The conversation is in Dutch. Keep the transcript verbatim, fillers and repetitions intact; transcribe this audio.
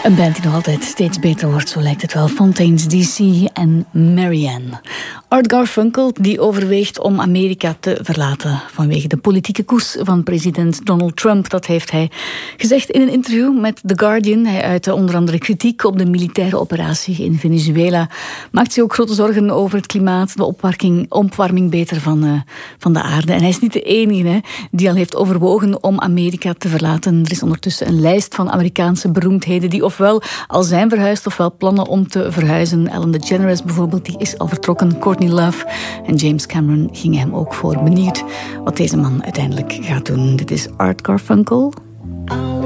Een band die nog altijd steeds beter wordt, zo lijkt het wel. Fontaines D C en Marianne. Art Garfunkel die overweegt om Amerika te verlaten vanwege de politieke koers van president Donald Trump. Dat heeft hij gezegd in een interview met The Guardian. Hij uitte onder andere kritiek op de militaire operatie in Venezuela. Maakt zich ook grote zorgen over het klimaat, de opwarming, opwarming beter van, uh, van de aarde. En hij is niet de enige hè, die al heeft overwogen om Amerika te verlaten. Er is ondertussen een lijst van Amerikaanse beroemdheden die ofwel al zijn verhuisd ofwel plannen om te verhuizen. Ellen DeGeneres bijvoorbeeld, die is al vertrokken. Courtney Love en James Cameron gingen hem ook voor. Benieuwd wat deze man uiteindelijk gaat doen. Dit is Art Garfunkel.